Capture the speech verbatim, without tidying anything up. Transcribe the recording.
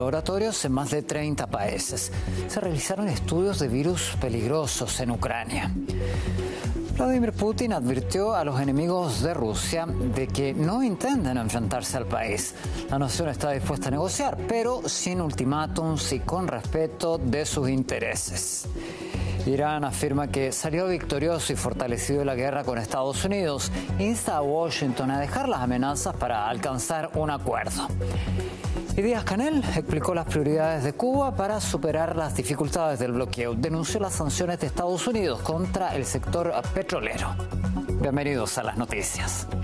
Laboratorios en más de treinta países. Se realizaron estudios de virus peligrosos en Ucrania. Vladimir Putin advirtió a los enemigos de Rusia de que no intenten enfrentarse al país. La nación está dispuesta a negociar, pero sin ultimátums y con respeto de sus intereses. Irán afirma que salió victorioso y fortalecido de la guerra con Estados Unidos. Insta a Washington a dejar las amenazas para alcanzar un acuerdo. Y Díaz-Canel explicó las prioridades de Cuba para superar las dificultades del bloqueo. Denunció las sanciones de Estados Unidos contra el sector petrolero. Bienvenidos a las noticias.